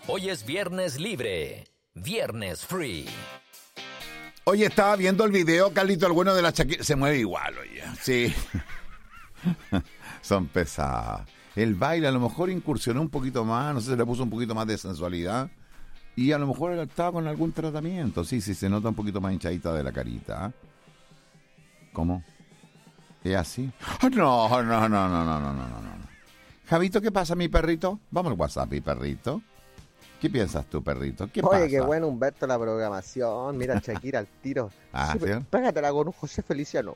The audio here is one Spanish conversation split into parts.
Hoy es viernes libre, viernes free. Oye, estaba viendo el video, Carlito, el bueno de la Shakira. Se mueve igual, oye. Sí. Son pesadas. El baile a lo mejor incursionó un poquito más, no sé, se le puso un poquito más de sensualidad. Y a lo mejor él estaba con algún tratamiento. Sí, se nota un poquito más hinchadita de la carita. ¿Cómo? ¿Es así? No. Javito, ¿qué pasa, mi perrito? Vamos al WhatsApp, mi perrito. ¿Qué piensas tú, perrito? ¿Qué pasa? Oye, qué bueno, Humberto, la programación. Mira, Shakira al tiro. Ah, Sí, ¿sí? Pégatela con un José Feliciano.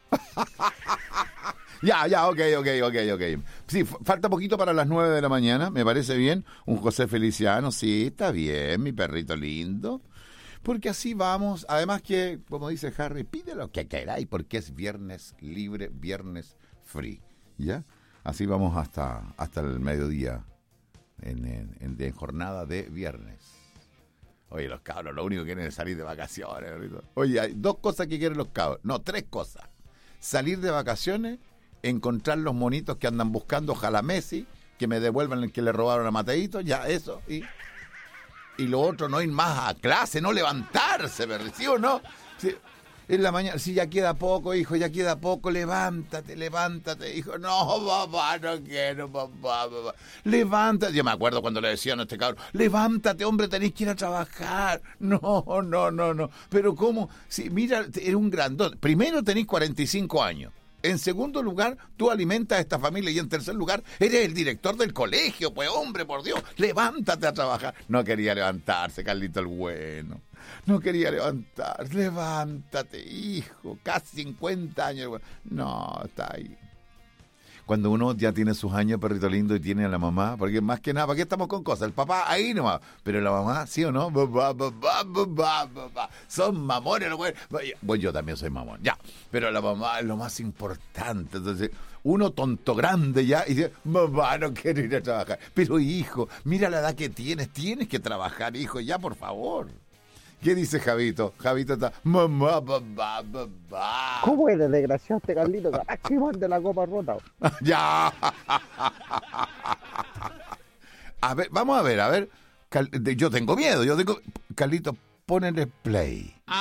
Ya, ok. Sí, falta poquito para las 9 de la mañana, me parece bien. Un José Feliciano, sí, está bien, mi perrito lindo. Porque así vamos. Además que, como dice Harry, pide lo que queráis, porque es viernes libre, viernes free. ¿Ya? Así vamos hasta el mediodía, en jornada de viernes. Oye, los cabros lo único que quieren es salir de vacaciones. Oye, hay dos cosas que quieren los cabros. No, tres cosas. Salir de vacaciones, encontrar los monitos que andan buscando, ojalá Messi, que me devuelvan el que le robaron a Mateito, ya eso. Y lo otro, no ir más a clase, no levantarse, ¿sí o no? Sí, en la mañana, sí, ya queda poco, hijo, ya queda poco, levántate, hijo. No, papá, no quiero, papá. Levántate. Yo me acuerdo cuando le decían a este cabrón, levántate, hombre, tenés que ir a trabajar. No. Pero ¿cómo? Sí, mira, eres un grandón. Primero tenés 45 años. En segundo lugar, tú alimentas a esta familia. Y en tercer lugar, eres el director del colegio. Pues, hombre, por Dios, levántate a trabajar. No quería levantarse, Carlito el bueno. No quería levantarse. Levántate, hijo. Casi 50 años. No, está ahí. Cuando uno ya tiene sus años, perrito lindo, y tiene a la mamá, porque más que nada, ¿para qué estamos con cosas? El papá ahí nomás, pero la mamá, ¿sí o no? Son mamones, ¿no? Bueno, yo también soy mamón, ya, pero la mamá es lo más importante. Entonces, uno tonto grande ya, y dice, mamá, no quiero ir a trabajar. Pero hijo, mira la edad que tienes que trabajar, hijo, ya, por favor. ¿Qué dice Javito? Javito está, mamá. ¿Cómo eres desgraciado este Carlito? Que mande la copa rota. Ya. A ver, vamos a ver. Yo tengo miedo. Carlito, ponele play.